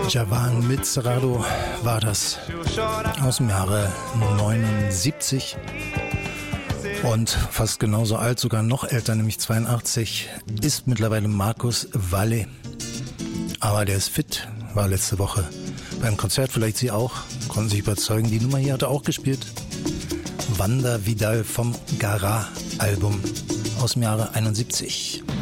Javan mit Cerrado war das aus dem Jahre 79 und fast genauso alt, sogar noch älter, nämlich 82, ist mittlerweile Marcus Valle. Aber der ist fit, war letzte Woche beim Konzert, vielleicht Sie auch, konnten sich überzeugen. Die Nummer hier hat er auch gespielt. Wanda Vidal vom Gara-Album aus dem Jahre 71.